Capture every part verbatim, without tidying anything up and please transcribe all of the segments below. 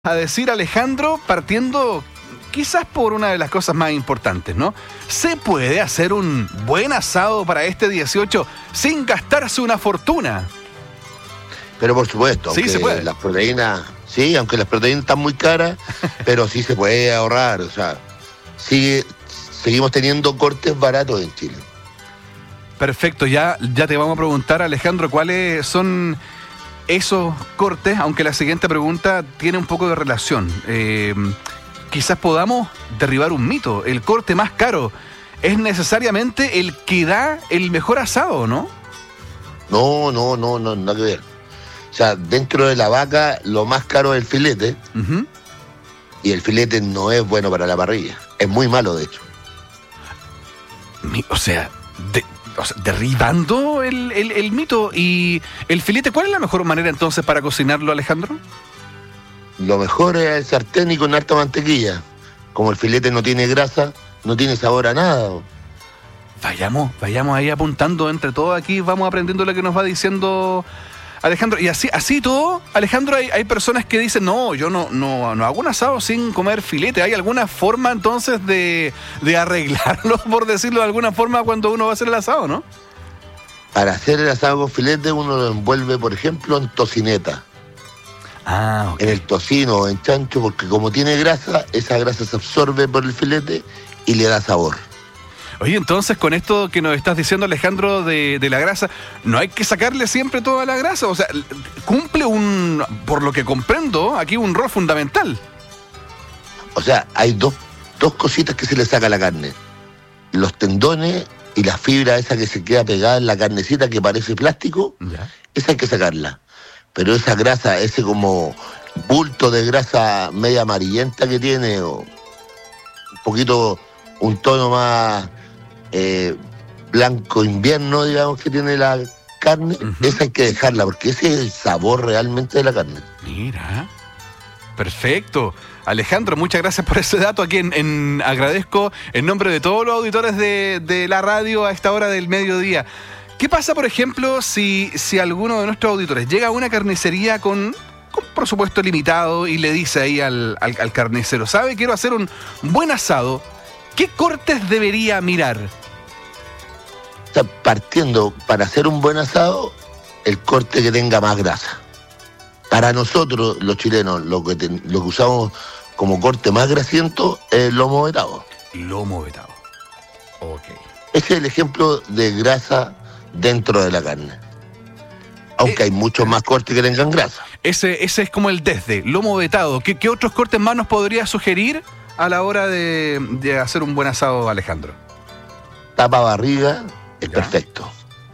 A decir, Alejandro, partiendo quizás por una de las cosas más importantes, ¿no? ¿Se puede hacer un buen asado para este dieciocho sin gastarse una fortuna? Pero por supuesto, sí, aunque se puede. Las proteínas, sí, aunque las proteínas están muy caras, pero sí se puede ahorrar, o sea, sigue, seguimos teniendo cortes baratos en Chile. Perfecto, ya, ya te vamos a preguntar, Alejandro, ¿cuáles son esos cortes? Aunque la siguiente pregunta tiene un poco de relación. Eh, quizás podamos derribar un mito. El corte más caro es necesariamente el que da el mejor asado, ¿no? No, no, no, no, nada que ver. O sea, dentro de la vaca lo más caro es el filete. Uh-huh. Y el filete no es bueno para la parrilla. Es muy malo, de hecho. Mi, o sea, de, o sea, derribando el, el, el mito. Y el filete, ¿cuál es la mejor manera entonces para cocinarlo, Alejandro? Lo mejor es el sartén y con harta mantequilla. Como el filete no tiene grasa, no tiene sabor a nada. Vayamos, vayamos ahí apuntando entre todos aquí, vamos aprendiendo lo que nos va diciendo Alejandro. Y así, así todo, Alejandro, hay, hay personas que dicen, no, yo no, no, no hago un asado sin comer filete. ¿Hay alguna forma entonces de, de arreglarlo, por decirlo de alguna forma, cuando uno va a hacer el asado, no? Para hacer el asado con filete uno lo envuelve, por ejemplo, en tocineta. Ah, okay. En el tocino o en chancho, porque como tiene grasa, esa grasa se absorbe por el filete y le da sabor. Oye, entonces con esto que nos estás diciendo, Alejandro, de, de la grasa, no hay que sacarle siempre toda la grasa, o sea, cumple un, por lo que comprendo, aquí un rol fundamental. O sea, hay dos, dos cositas que se le saca a la carne. Los tendones y la fibra esa que se queda pegada en la carnecita que parece plástico, ya. Esa hay que sacarla. Pero esa grasa, ese como bulto de grasa media amarillenta que tiene, o un poquito, un tono más eh, blanco invierno, digamos, que tiene la carne, uh-huh. Esa hay que dejarla, porque ese es el sabor realmente de la carne. Mira, perfecto. Alejandro, muchas gracias por ese dato. Aquí en, en agradezco en nombre de todos los auditores de, de la radio a esta hora del mediodía. ¿Qué pasa, por ejemplo, si, si alguno de nuestros auditores llega a una carnicería con, con presupuesto limitado y le dice ahí al, al, al carnicero, ¿sabe? Quiero hacer un buen asado. ¿Qué cortes debería mirar? O sea, partiendo, para hacer un buen asado, el corte que tenga más grasa. Para nosotros, los chilenos, lo que, te, lo que usamos como corte más grasiento es el lomo vetado. Lomo vetado. Ok. Ese es el ejemplo de grasa dentro de la carne. Aunque eh, hay muchos más cortes que tengan grasa. Ese, ese es como el desde, lomo vetado. ¿Qué, qué otros cortes más nos podría sugerir a la hora de, de hacer un buen asado, Alejandro? Tapa barriga es ya. Perfecto.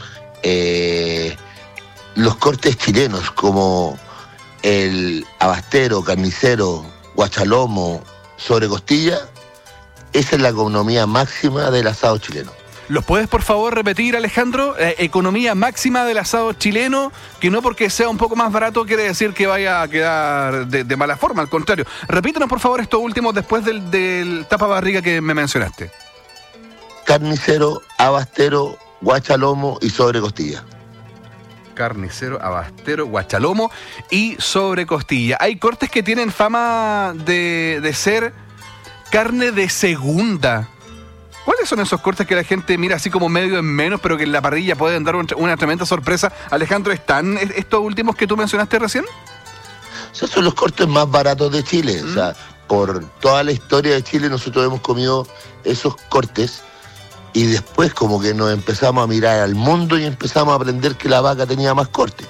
Eh, los cortes chilenos como el abastero, carnicero, guachalomo, sobrecostilla, esa es la economía máxima del asado chileno. ¿Los puedes, por favor, repetir, Alejandro? Eh, economía máxima del asado chileno, que no porque sea un poco más barato quiere decir que vaya a quedar de, de mala forma, al contrario. Repítenos, por favor, estos últimos después del, del tapa barriga que me mencionaste. Carnicero, abastero, guachalomo y sobrecostilla. Carnicero, abastero, guachalomo y sobrecostilla. Hay cortes que tienen fama de, de ser carne de segunda. ¿Cuáles son esos cortes que la gente mira así como medio en menos, pero que en la parrilla pueden dar una tremenda sorpresa? Alejandro, ¿están estos últimos que tú mencionaste recién? O sea, son los cortes más baratos de Chile. Mm. O sea, por toda la historia de Chile nosotros hemos comido esos cortes y después como que nos empezamos a mirar al mundo y empezamos a aprender que la vaca tenía más cortes.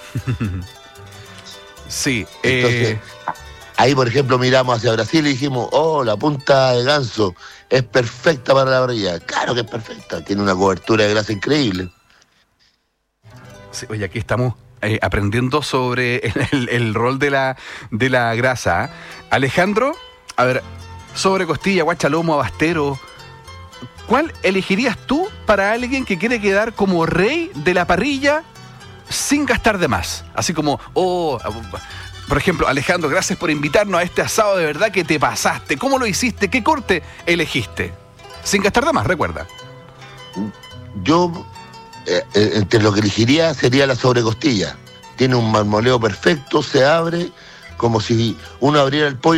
Sí. Entonces, eh... ahí, por ejemplo, miramos hacia Brasil y dijimos, oh, la punta de ganso es perfecta para la parrilla. Claro que es perfecta, tiene una cobertura de grasa increíble. Sí, oye, aquí estamos eh, aprendiendo sobre el, el, el rol de la, de la grasa. ¿eh? Alejandro, a ver, sobrecostilla, guachalomo, abastero, ¿cuál elegirías tú para alguien que quiere quedar como rey de la parrilla sin gastar de más? Así como, oh... Por ejemplo, Alejandro, gracias por invitarnos a este asado, de verdad que te pasaste. ¿Cómo lo hiciste? ¿Qué corte elegiste? Sin gastar de más, recuerda. Yo, eh, entre lo que elegiría sería la sobrecostilla. Tiene un marmoleo perfecto, se abre, como si uno abriera el pollo